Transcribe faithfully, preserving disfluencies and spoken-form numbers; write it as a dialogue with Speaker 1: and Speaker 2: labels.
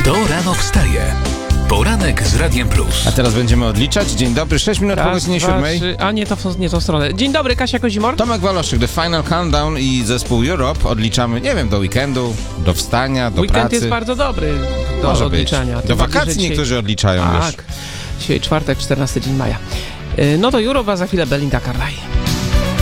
Speaker 1: Kto rano wstaje? Poranek z Radiem Plus.
Speaker 2: A teraz będziemy odliczać. Dzień dobry, sześć minut po godzinie siódmej.
Speaker 3: A nie, to w nie tą stronę. Dzień dobry, Kasia Kozimor.
Speaker 2: Tomek Waloszyk, The Final Countdown i zespół Europe. Odliczamy, nie wiem, do weekendu, do wstania, do
Speaker 3: Weekend
Speaker 2: pracy.
Speaker 3: jest bardzo dobry do
Speaker 2: Może
Speaker 3: odliczania.
Speaker 2: być.
Speaker 3: Tym
Speaker 2: Do
Speaker 3: bardziej,
Speaker 2: wakacji
Speaker 3: że dzisiaj...
Speaker 2: niektórzy odliczają już.
Speaker 3: Tak. Dzisiaj czwartek, czternasty dzień maja. No to Europe, a za chwilę Belinda Carlisle.